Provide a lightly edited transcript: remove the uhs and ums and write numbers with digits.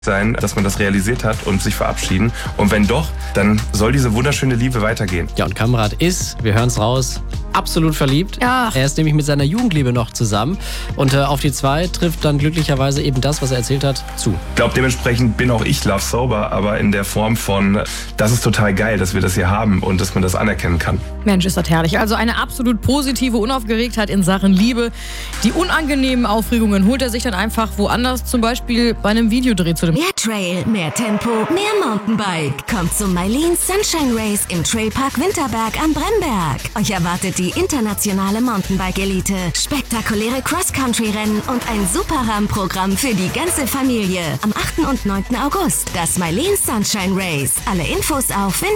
sein, dass man das realisiert hat und sich verabschieden. Und wenn doch, dann soll diese wunderschöne Liebe weitergehen. Ja, und Kamrat ist, wir hören es raus, absolut verliebt. Ach. Er ist nämlich mit seiner Jugendliebe noch zusammen. Und auf die 2 trifft dann glücklicherweise eben das, was er erzählt hat, zu. Ich glaube, dementsprechend bin auch ich love sober, aber in der Form von, das ist total geil, dass wir das hier haben und dass man das anerkennen kann. Mensch, ist das herrlich. Also eine absolut positive Unaufgeregtheit in Sachen Liebe. Die unangenehmen Aufregungen holt er sich dann einfach woanders, zum Beispiel bei einem Videodreh zu dem... Mehr Trail, mehr Tempo, mehr Mountainbike. Kommt zum Mylene Sunshine Race im Trailpark Winterberg am Bremberg. Euch erwartet die internationale Mountainbike-Elite, spektakuläre Cross-Country-Rennen und ein super Rahmenprogramm für die ganze Familie. Am 8. und 9. August das Mylene Sunshine Race. Alle Infos auf